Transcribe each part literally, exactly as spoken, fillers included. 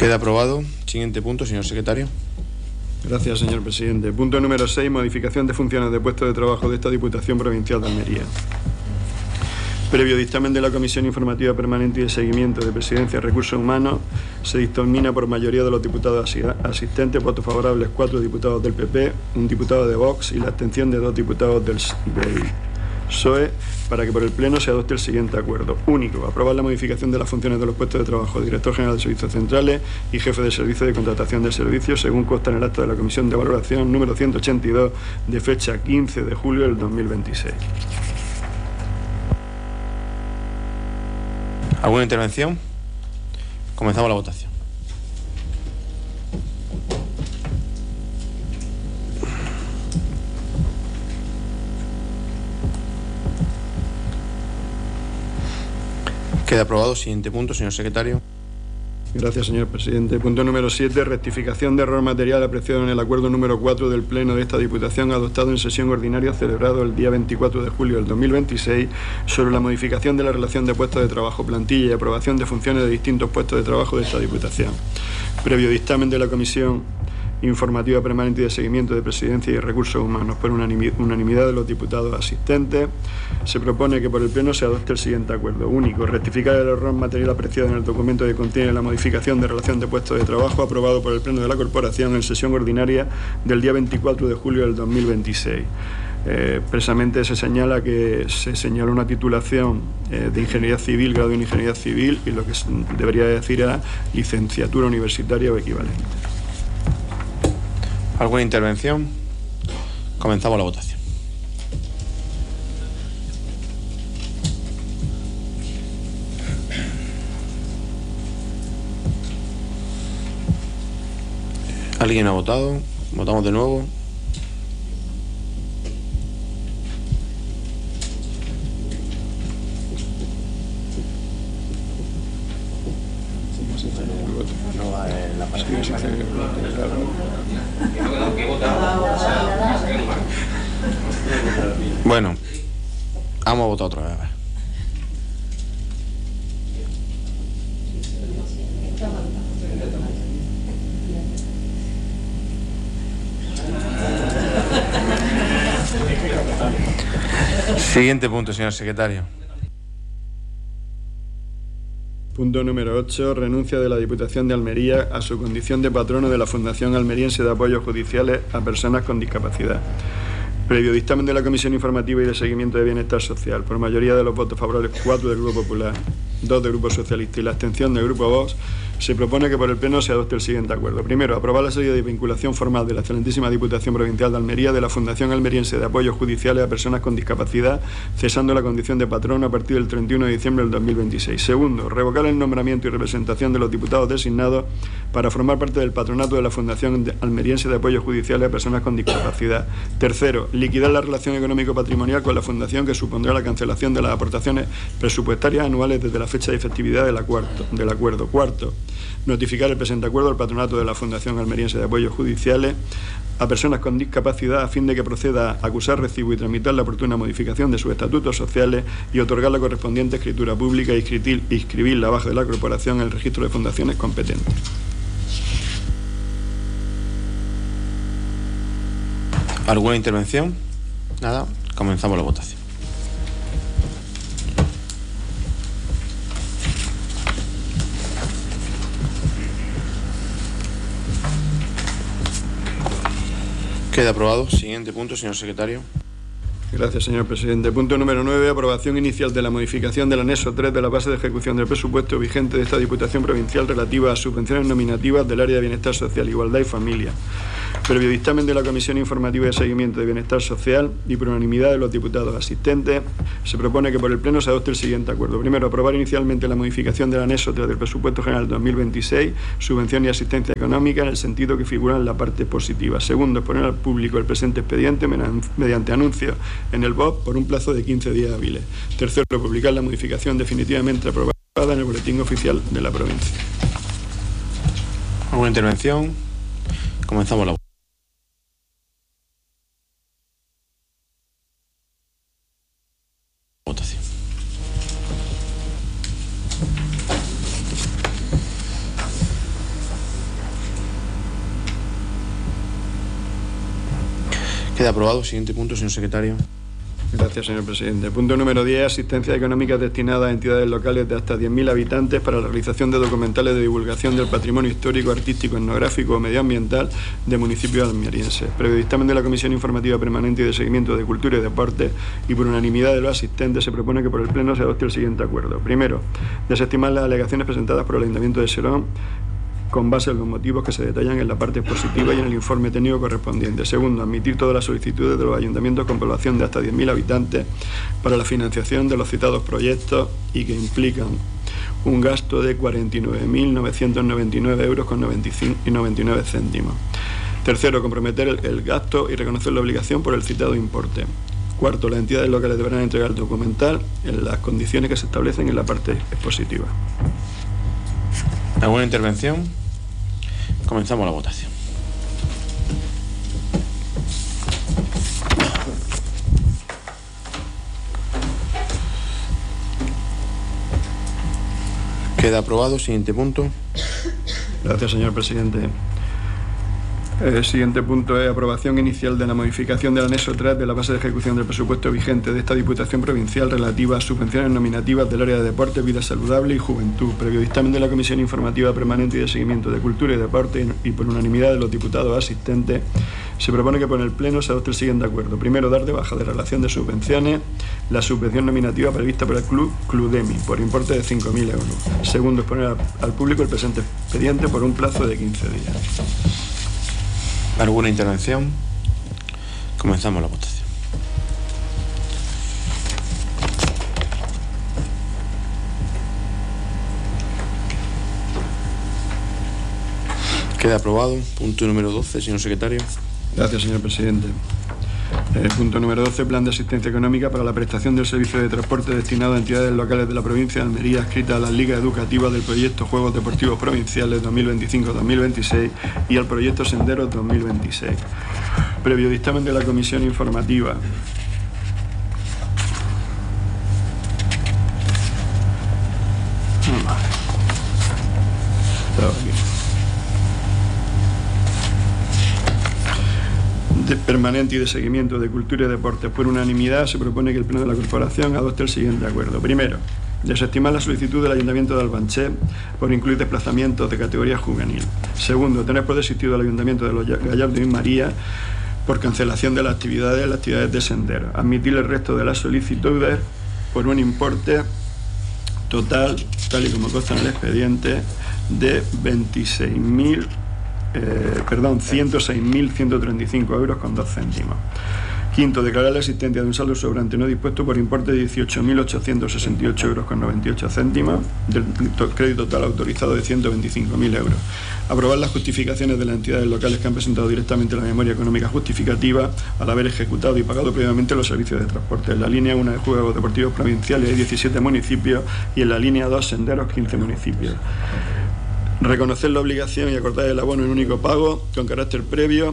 Queda aprobado. Siguiente punto, señor secretario. Gracias, señor presidente. Punto número seis, modificación de funciones de puestos de trabajo de esta Diputación Provincial de Almería. Previo dictamen de la Comisión Informativa Permanente y de Seguimiento de Presidencia y Recursos Humanos, se dictamina por mayoría de los diputados asistentes, votos favorables cuatro diputados del P P, un diputado de Vox y la abstención de dos diputados del, del P S O E, para que por el Pleno se adopte el siguiente acuerdo. Único, aprobar la modificación de las funciones de los puestos de trabajo de Director General de Servicios Centrales y Jefe de Servicio de Contratación de Servicios, según consta en el acta de la Comisión de Valoración número ciento ochenta y dos, de fecha quince de julio del dos mil veintiséis. ¿Alguna intervención? Comenzamos la votación. Queda aprobado. Siguiente punto, señor secretario. Gracias, señor presidente. Punto número siete, rectificación de error material apreciado en el acuerdo número cuatro del Pleno de esta Diputación, adoptado en sesión ordinaria celebrado el día veinticuatro de julio del dos mil veintiséis, sobre la modificación de la relación de puestos de trabajo, plantilla y aprobación de funciones de distintos puestos de trabajo de esta Diputación. Previo dictamen de la Comisión Informativa Permanente y de Seguimiento de Presidencia y Recursos Humanos por unanimidad de los diputados asistentes, se propone que por el Pleno se adopte el siguiente acuerdo. Único, rectificar el error material apreciado en el documento que contiene la modificación de relación de puestos de trabajo aprobado por el Pleno de la Corporación en sesión ordinaria del día veinticuatro de julio del dos mil veintiséis. Eh, expresamente se señala que se señala una titulación eh, de Ingeniería Civil, grado en Ingeniería Civil, y lo que debería decir era licenciatura universitaria o equivalente. ¿Alguna intervención? Comenzamos la votación. ¿Alguien ha votado? Votamos de nuevo. No va en la parte. Bueno, vamos a votar otra vez. Siguiente punto, señor secretario. Punto número ocho. Renuncia de la Diputación de Almería a su condición de patrono de la Fundación Almeriense de Apoyos Judiciales a Personas con Discapacidad. Previo dictamen de la Comisión Informativa y de Seguimiento de Bienestar Social, por mayoría de los votos favorables cuatro del Grupo Popular, dos del Grupo Socialista y la abstención del Grupo Vox, se propone que por el Pleno se adopte el siguiente acuerdo. Primero, aprobar la salida de vinculación formal de la excelentísima Diputación Provincial de Almería de la Fundación Almeriense de Apoyos Judiciales a Personas con Discapacidad, cesando la condición de patrono a partir del treinta y uno de diciembre del dos mil veintiséis. Segundo, revocar el nombramiento y representación de los diputados designados para formar parte del patronato de la Fundación Almeriense de Apoyos Judiciales a Personas con Discapacidad. Tercero, liquidar la relación económico-patrimonial con la Fundación, que supondrá la cancelación de las aportaciones presupuestarias anuales desde la fecha de efectividad del acuerdo. Del acuerdo. Cuarto, notificar el presente acuerdo al patronato de la Fundación Almeriense de Apoyos Judiciales a Personas con Discapacidad, a fin de que proceda a acusar recibo y tramitar la oportuna modificación de sus estatutos sociales y otorgar la correspondiente escritura pública y inscribir, inscribirla bajo de la corporación en el registro de fundaciones competentes. ¿Alguna intervención? Nada. Comenzamos la votación. Queda aprobado. Siguiente punto, señor secretario. Gracias, señor presidente. Punto número nueve. Aprobación inicial de la modificación del anexo tres de la base de ejecución del presupuesto vigente de esta Diputación Provincial relativa a subvenciones nominativas del área de Bienestar Social, Igualdad y Familia. Previo dictamen de la Comisión Informativa de Seguimiento de Bienestar Social y por unanimidad de los diputados asistentes, se propone que por el Pleno se adopte el siguiente acuerdo. Primero, aprobar inicialmente la modificación del anexo tres del presupuesto general dos mil veintiséis, subvención y asistencia económica, en el sentido que figura en la parte positiva. Segundo, exponer al público el presente expediente mediante anuncio en el B O P por un plazo de quince días hábiles. Tercero, publicar la modificación definitivamente aprobada en el Boletín Oficial de la provincia. ¿Alguna intervención? Comenzamos la votación. Queda aprobado. Siguiente punto, señor secretario. Gracias, señor presidente. Punto número diez. Asistencia económica destinada a entidades locales de hasta diez mil habitantes para la realización de documentales de divulgación del patrimonio histórico, artístico, etnográfico o medioambiental de municipios almerienses. Previo dictamen de la Comisión Informativa Permanente y de Seguimiento de Cultura y Deporte y por unanimidad de los asistentes, se propone que por el Pleno se adopte el siguiente acuerdo. Primero, desestimar las alegaciones presentadas por el Ayuntamiento de Serón con base en los motivos que se detallan en la parte expositiva y en el informe técnico correspondiente. Segundo, admitir todas las solicitudes de los ayuntamientos con población de hasta diez mil habitantes para la financiación de los citados proyectos y que implican un gasto de cuarenta y nueve mil novecientos noventa y nueve euros con noventa y nueve céntimos. Tercero, comprometer el, el gasto y reconocer la obligación por el citado importe. Cuarto, las entidades locales deberán entregar el documental en las condiciones que se establecen en la parte expositiva. ¿Alguna intervención? Comenzamos la votación. Queda aprobado. Siguiente punto. Gracias, señor presidente. El siguiente punto es aprobación inicial de la modificación del anexo tres de la base de ejecución del presupuesto vigente de esta Diputación Provincial relativa a subvenciones nominativas del área de deporte, vida saludable y juventud. Previo dictamen de la Comisión Informativa Permanente y de Seguimiento de Cultura y Deporte y por unanimidad de los diputados asistentes, se propone que por el Pleno se adopte el siguiente acuerdo. Primero, dar de baja de relación de subvenciones la subvención nominativa prevista por el Club Cludemi por importe de cinco mil euros. Segundo, exponer al público el presente expediente por un plazo de quince días. ¿Alguna intervención? Comenzamos la votación. Queda aprobado. Punto número doce, señor secretario. Gracias, señor presidente. Eh, punto número doce, plan de asistencia económica para la prestación del servicio de transporte destinado a entidades locales de la provincia de Almería adscritas a las ligas educativas del proyecto Juegos Deportivos Provinciales dos mil veinticinco dos mil veintiséis y al proyecto Senderos dos mil veintiséis. Previo dictamen de la Comisión Informativa de Permanente y de Seguimiento de Cultura y Deportes, por unanimidad se propone que el Pleno de la Corporación adopte el siguiente acuerdo. Primero, desestimar la solicitud del Ayuntamiento de Albanché por incluir desplazamientos de categoría juvenil. Segundo, tener por desistido al Ayuntamiento de Los Gallardos y María por cancelación de las actividades, las actividades de sendero. Admitir el resto de las solicitudes por un importe total, tal y como consta en el expediente, de veintiséis mil Eh, perdón, ciento seis mil ciento treinta y cinco euros con dos céntimos. Quinto, declarar la existencia de un saldo sobrante no dispuesto por importe de dieciocho mil ochocientos sesenta y ocho euros con noventa y ocho céntimos, del crédito total autorizado de ciento veinticinco mil euros. Aprobar las justificaciones de las entidades locales que han presentado directamente la memoria económica justificativa al haber ejecutado y pagado previamente los servicios de transporte. En la línea uno de Juegos Deportivos Provinciales hay diecisiete municipios y en la línea dos senderos quince municipios. Reconocer la obligación y acordar el abono en único pago con carácter previo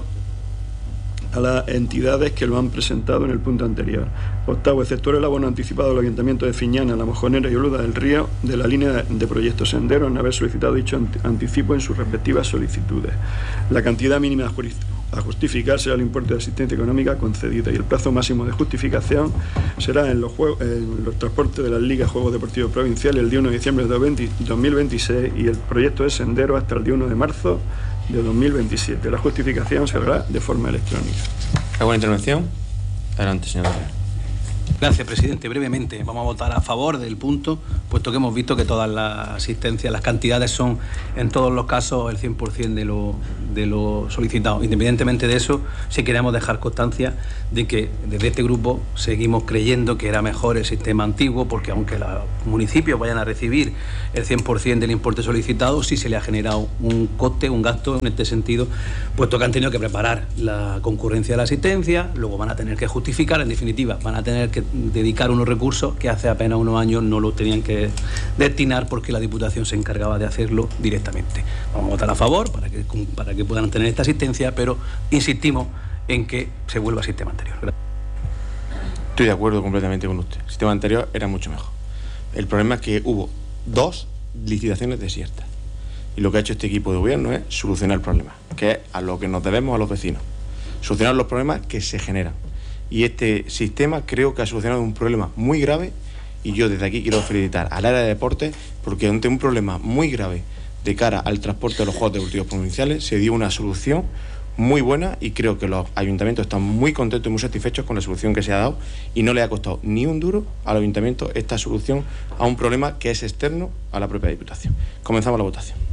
a las entidades que lo han presentado en el punto anterior. Octavo, exceptuar el abono anticipado del Ayuntamiento de Fiñana, La Mojonera y Oluda del Río de la línea de proyectos senderos en haber solicitado dicho anticipo en sus respectivas solicitudes. La cantidad mínima a justificar será el importe de asistencia económica concedida y el plazo máximo de justificación será en los, juegos, en los transportes de las ligas Juegos Deportivos Provinciales el día uno de diciembre de dos mil veintiséis y el proyecto de sendero hasta el día uno de marzo de dos mil veintisiete. La justificación se hará de forma electrónica. ¿Alguna intervención? Adelante, señor. Gracias, presidente. Brevemente, vamos a votar a favor del punto, puesto que hemos visto que todas las asistencias, las cantidades son en todos los casos el cien por ciento de lo, de lo solicitado. Independientemente de eso, sí queremos dejar constancia de que desde este grupo seguimos creyendo que era mejor el sistema antiguo, porque aunque los municipios vayan a recibir el cien por ciento del importe solicitado, sí se le ha generado un coste, un gasto en este sentido, puesto que han tenido que preparar la concurrencia de la asistencia, luego van a tener que justificar, en definitiva, van a tener que dedicar unos recursos que hace apenas unos años no lo tenían que destinar porque la Diputación se encargaba de hacerlo directamente. Vamos a votar a favor para que, para que puedan tener esta asistencia, pero insistimos en que se vuelva al sistema anterior. Gracias. Estoy de acuerdo completamente con usted. El sistema anterior era mucho mejor. El problema es que hubo dos licitaciones desiertas y lo que ha hecho este equipo de gobierno es solucionar el problema, que es a lo que nos debemos a los vecinos. solucionar los problemas que se generan. Y este sistema creo que ha solucionado un problema muy grave, y yo desde aquí quiero felicitar al área de deportes, porque ante un problema muy grave de cara al transporte de los Juegos Deportivos Provinciales se dio una solución muy buena, y creo que los ayuntamientos están muy contentos y muy satisfechos con la solución que se ha dado, y no le ha costado ni un duro al ayuntamiento esta solución a un problema que es externo a la propia Diputación. Comenzamos la votación.